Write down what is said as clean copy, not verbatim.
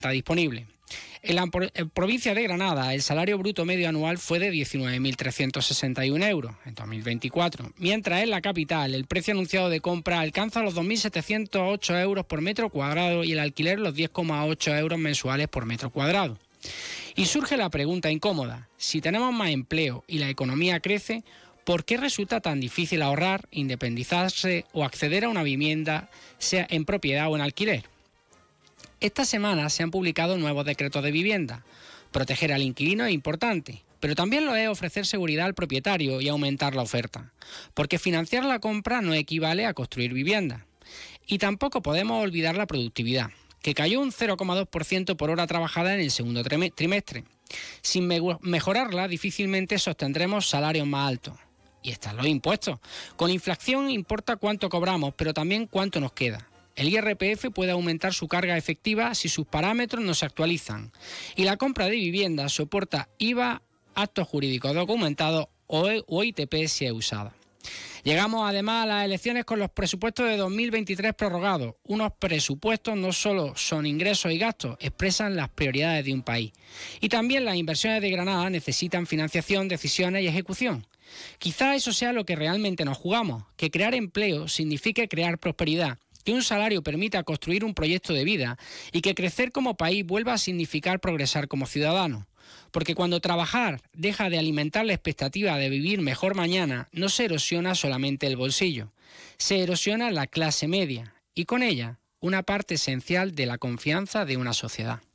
disponible. En la provincia de Granada, el salario bruto medio anual fue de 19.361 euros en 2024, mientras en la capital el precio anunciado de compra alcanza los 2.708 euros por metro cuadrado y el alquiler los 10,8 euros mensuales por metro cuadrado. Y surge la pregunta incómoda: si tenemos más empleo y la economía crece, ¿por qué resulta tan difícil ahorrar, independizarse o acceder a una vivienda, sea en propiedad o en alquiler? Esta semana se han publicado nuevos decretos de vivienda. Proteger al inquilino es importante, pero también lo es ofrecer seguridad al propietario y aumentar la oferta, porque financiar la compra no equivale a construir vivienda. Y tampoco podemos olvidar la productividad, que cayó un 0,2% por hora trabajada en el segundo trimestre. Sin mejorarla, difícilmente sostendremos salarios más altos. Y están los impuestos. Con inflación importa cuánto cobramos, pero también cuánto nos queda. El IRPF puede aumentar su carga efectiva si sus parámetros no se actualizan. Y la compra de vivienda soporta IVA, actos jurídicos documentados o ITP si es usada. Llegamos además a las elecciones con los presupuestos de 2023 prorrogados. Unos presupuestos no solo son ingresos y gastos, expresan las prioridades de un país. Y también las inversiones de Granada necesitan financiación, decisiones y ejecución. Quizá eso sea lo que realmente nos jugamos, que crear empleo signifique crear prosperidad, que un salario permita construir un proyecto de vida y que crecer como país vuelva a significar progresar como ciudadanos. Porque cuando trabajar deja de alimentar la expectativa de vivir mejor mañana, no se erosiona solamente el bolsillo, se erosiona la clase media y con ella una parte esencial de la confianza de una sociedad.